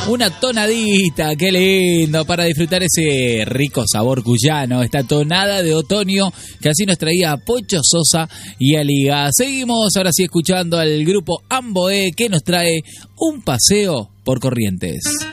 Una tonadita, qué lindo, para disfrutar ese rico sabor cuyano, esta tonada de otoño que así nos traía Pocho Sosa y Aliga. Seguimos ahora sí escuchando al grupo Amboé que nos trae un paseo por Corrientes.